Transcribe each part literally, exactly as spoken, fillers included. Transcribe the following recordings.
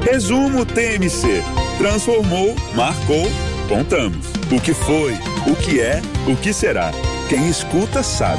Resumo T M C. Transformou, marcou, contamos. O que foi, o que é, o que será. Quem escuta sabe.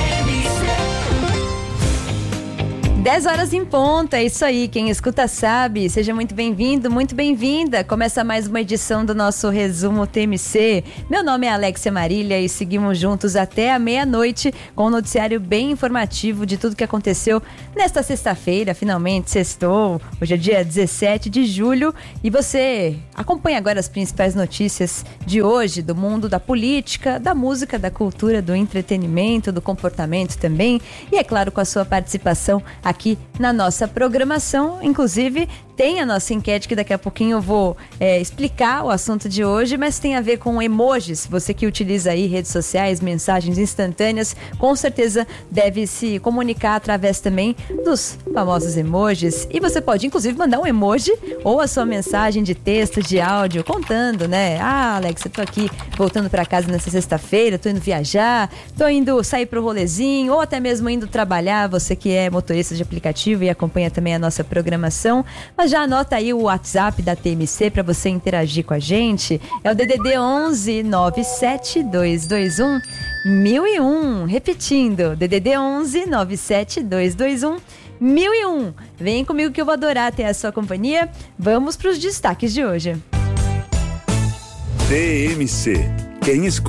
dez horas em ponto, é isso aí, quem escuta sabe. Seja muito bem-vindo, muito bem-vinda. Começa mais uma edição do nosso Resumo T M C. Meu nome é Alexia Marília e seguimos juntos até a meia-noite com um noticiário bem informativo de tudo que aconteceu nesta sexta-feira. Finalmente sextou, hoje é dia dezessete de julho e você acompanha agora as principais notícias de hoje do mundo da política, da música, da cultura, do entretenimento, do comportamento também e, é claro, com a sua participação aqui aqui na nossa programação. Inclusive tem a nossa enquete que daqui a pouquinho eu vou é, explicar o assunto de hoje, mas tem a ver com emojis. Você que utiliza aí redes sociais, mensagens instantâneas, com certeza deve se comunicar através também dos famosos emojis. E você pode inclusive mandar um emoji ou a sua mensagem de texto, de áudio, contando, né? Ah, Alex, eu tô aqui voltando para casa nessa sexta-feira, tô indo viajar, tô indo sair pro rolezinho ou até mesmo indo trabalhar, você que é motorista de aplicativo e acompanha também a nossa programação. Mas já anota aí o WhatsApp da T M C para você interagir com a gente. É o D D D onze nove sete dois dois um mil e um. Repetindo, D D D onze nove sete dois dois um mil e um. Vem comigo que eu vou adorar ter a sua companhia. Vamos para os destaques de hoje. T M C. Quem escuta